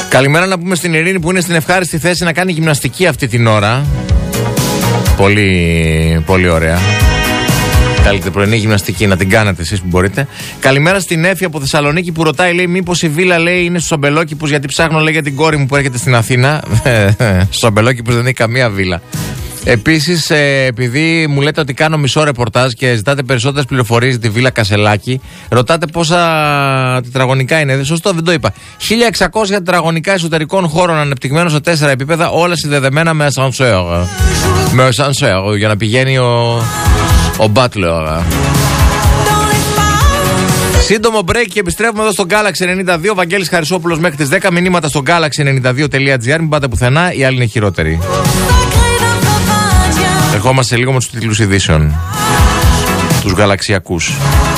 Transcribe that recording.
Καλημέρα να πούμε στην Ειρήνη που είναι στην ευχάριστη θέση να κάνει γυμναστική αυτή την ώρα. Πολύ, πολύ ωραία. Καλύτερη πρωινή γυμναστική, να την κάνετε εσείς που μπορείτε. Καλημέρα στην Έφη από Θεσσαλονίκη που ρωτάει, λέει, μήπως η βίλα, λέει, είναι στους Αμπελόκηπους, γιατί ψάχνω, λέει, για την κόρη μου που έρχεται στην Αθήνα. Στους Αμπελόκηπους δεν έχει καμία βίλα. Επίσης, επειδή μου λέτε ότι κάνω μισό ρεπορτάζ και ζητάτε περισσότερες πληροφορίες για τη βίλα Κασελάκη, ρωτάτε πόσα τετραγωνικά είναι. Σωστό, δεν το είπα. 1600 τετραγωνικά εσωτερικών χώρων ανεπτυγμένων σε 4 επίπεδα, όλα συνδεδεμένα με ασανσέρ. Με ασανσέρ, για να πηγαίνει ο Μπάτλερ. Σύντομο break και επιστρέφουμε εδώ στο Galaxy 92. Βαγγέλης Χαρισόπουλος μέχρι τις 10. Μηνύματα στο galaxy92.gr. Μην πάτε πουθενά, οι άλλοι είναι χειρότεροι. Ερχόμαστε λίγο με τους τίτλους ειδήσεων, τους γαλαξιακούς.